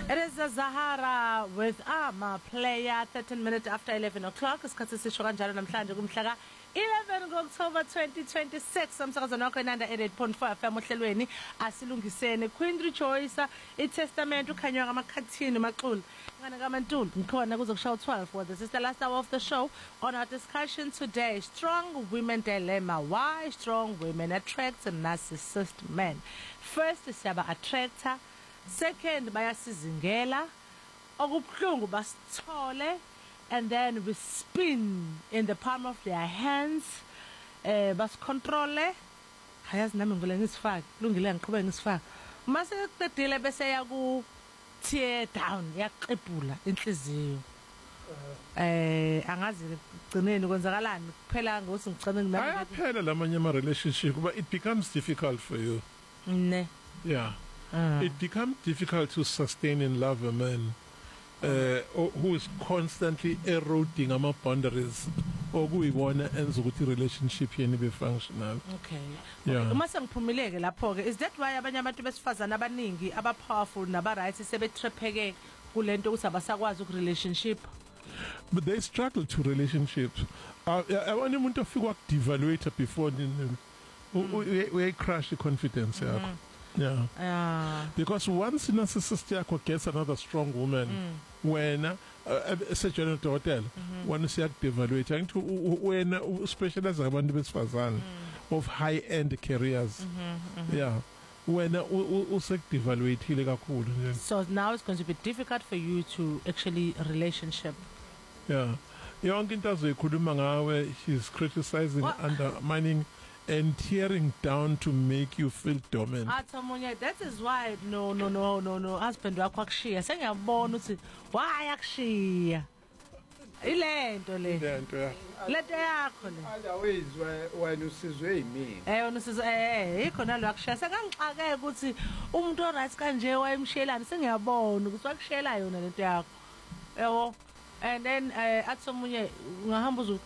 It is Zahara with Ama Player 13 minutes after 11 o'clock. Isikhathi sisho kanjalo namhlanje kumhla 11 October 2026. Umsakazo nokho enanda 88.4 FM ohlelweni asilungisene Queen Rejoice iTestament ukhanywa ngamakhathini maxulu. Ngane kaMantulu ngikhona kuzokushaya 12 for this is the last hour of the show on our discussion today. Strong women dilemma. Why strong women attract narcissist men? First siyaba attractor. Second, bayasizingela okubhlungu basithole and then we spin in the palm of their hands basicontrol hayazi nami ngule ngisifaka kulungile ngiqhubeka ngisifaka mase kuqedile bese yaku tear down yaqebula inhliziyo angazi ugcineni kwenzakalani kuphela ngokuthi ngicane nginami ayaphela lamanye ama relationship but it becomes difficult for you yeah it becomes difficult to sustain and love a man who is constantly eroding ama boundaries okuyibona enza ukuthi relationship yeni be functional. Okay. Uma sengiphumileke lapho ke is that why abanye abantu besifazana abaningi aba powerful naba right sebetrepheke kulento ukuthi abasakwazi ku relationship? But they struggle to relationships. Abanye umuntu ofika devaluate before we crash the confidence yakho. Yeah. Because once narcissist yakho gets another strong woman when sejona hotel when siyak devaluate angithi wena specialize abantu besifazana of high end careers yeah when usek devaluate ile kakhulu. So now it's going to be difficult for you to actually relationship. Yeah, yonke into azoyikhuluma ngawe she's criticizing, undermining and tearing down to make you feel dominant. Athomunye, that is why no husband wakho akushiya sengiyabona ukuthi why akushiya ilento le lento yakho le otherwise wena usizwe yimini wena usizwe ikhona lo akushiya sengangixakeke ukuthi umuntu o right kanje wayemshelana sengiyabona ukuthi wakushela yona lento yakho yebo. And then athomunye ngahamba